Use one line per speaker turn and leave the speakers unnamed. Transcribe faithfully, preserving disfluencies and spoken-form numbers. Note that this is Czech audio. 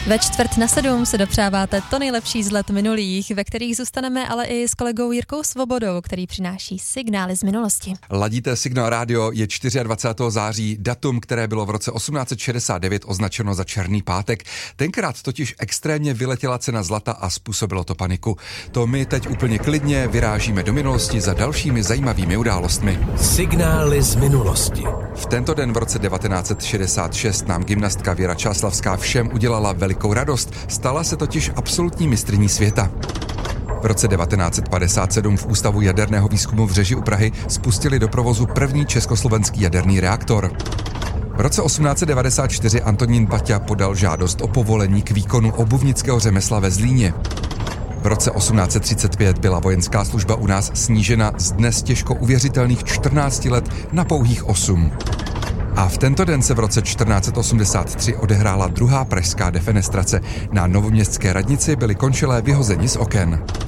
Ve čtvrt na sedm se dopřáváte to nejlepší z let minulých, ve kterých zůstaneme ale i s kolegou Jirkou Svobodou, který přináší signály z minulosti.
Ladíte Signál rádio, je dvacátého čtvrtého září, datum, které bylo v roce osmnáct set šedesát devět označeno za Černý pátek. Tenkrát totiž extrémně vyletěla cena zlata a způsobilo to paniku. To my teď úplně klidně vyrážíme do minulosti za dalšími zajímavými událostmi.
Signály z minulosti.
V tento den v roce devatenáct set šedesát šest nám gymnastka Věra Čáslavská všem udělala velikou radost, stala se totiž absolutní mistryní světa. V roce devatenáct set padesát sedm v Ústavu jaderného výzkumu v Řeži u Prahy spustili do provozu první československý jaderný reaktor. V roce osmnáct set devadesát čtyři Antonín Baťa podal žádost o povolení k výkonu obuvnického řemesla ve Zlíně. V roce osmnáct set třicet pět byla vojenská služba u nás snížena z dnes těžko uvěřitelných čtrnácti let na pouhých osm. A v tento den se v roce čtrnáct set osmdesát tři odehrála druhá pražská defenestrace. Na novoměstské radnici byli končilé vyhozeni z oken.